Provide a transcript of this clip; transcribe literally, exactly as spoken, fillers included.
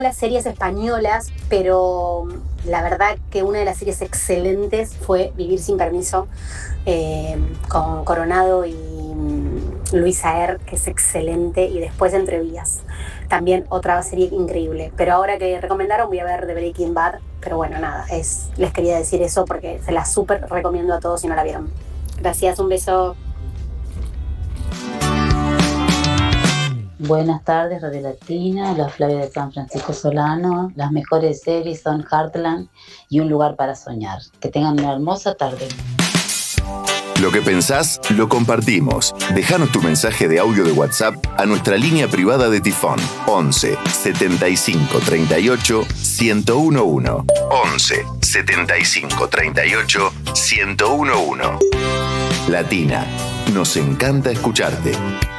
las series españolas, pero la verdad que una de las series excelentes fue Vivir sin permiso, eh, con Coronado y Luis Aer, que es excelente, y después Entre Vías, también otra serie increíble. Pero ahora que recomendaron voy a ver The Breaking Bad, pero bueno, nada, es, les quería decir eso porque se la súper recomiendo a todos si no la vieron. Gracias, un beso. Buenas tardes, Radio Latina, la Flavia de San Francisco Solano. Las mejores series son Heartland y Un lugar para soñar. Que tengan una hermosa tarde. Lo que pensás, lo compartimos. Déjanos tu mensaje de audio de WhatsApp a nuestra línea privada de Tifón once setenta y cinco treinta y ocho ciento uno. once setenta y cinco treinta y ocho ciento uno. Latina, nos encanta escucharte.